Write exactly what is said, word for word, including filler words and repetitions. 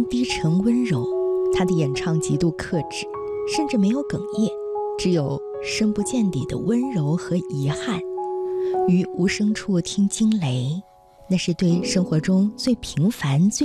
低沉温柔，他的演唱极度克制，甚至没有哽咽，只有深不见底的温柔和遗憾。于无声处听惊雷，那是对生活中最平凡最